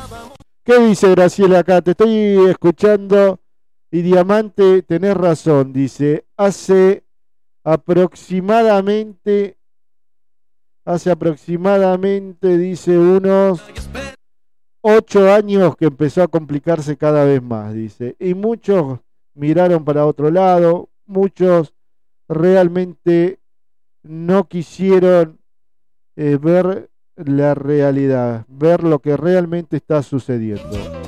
¿Qué dice Graciela acá? Te estoy escuchando y Diamante, tenés razón, dice. Aproximadamente, hace aproximadamente, dice, unos 8 años que empezó a complicarse cada vez más, dice. Y muchos miraron para otro lado, muchos realmente no quisieron ver la realidad, ver lo que realmente está sucediendo.